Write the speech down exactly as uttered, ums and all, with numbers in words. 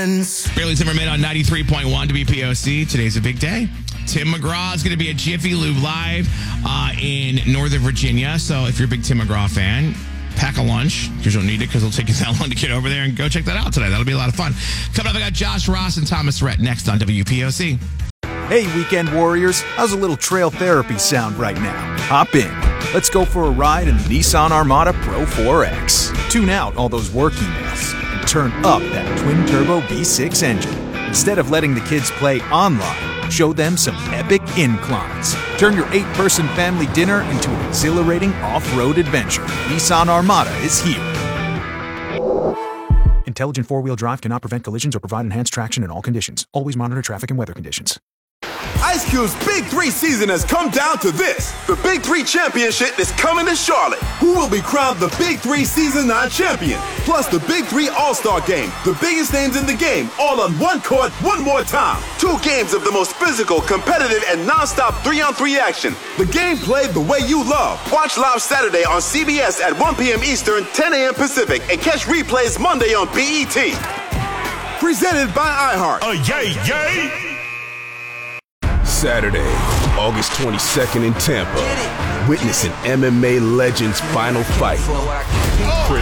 friends. Bailey Zimmerman on ninety-three point one W P O C. Today's a big day. Tim McGraw is going to be at Jiffy Lube Live uh, in Northern Virginia. So if you're a big Tim McGraw fan, pack a lunch because you'll need it because it'll take you that long to get over there, and go check that out today. That'll be a lot of fun. Coming up, I got Josh Ross and Thomas Rhett next on W P O C. Hey, weekend warriors. How's a little trail therapy sound right now? Hop in. Let's go for a ride in the Nissan Armada Pro four X. Tune out all those work emails and turn up that twin-turbo V six engine. Instead of letting the kids play online, show them some epic inclines. Turn your eight-person family dinner into an exhilarating off-road adventure. Nissan Armada is here. Intelligent four-wheel drive cannot prevent collisions or provide enhanced traction in all conditions. Always monitor traffic and weather conditions. Ice Cube's Big Three season has come down to this. The Big Three Championship is coming to Charlotte. Who will be crowned the Big Three Season nine champion? Plus the Big Three All-Star Game. The biggest names in the game, all on one court, one more time. Two games of the most physical, competitive, and non-stop three-on-three action. The game played the way you love. Watch live Saturday on C B S at one p.m. Eastern, ten a.m. Pacific, and catch replays Monday on B E T. Presented by iHeart. A yay, yay! Saturday, August twenty-second in Tampa. Witness an M M A legend's final fight.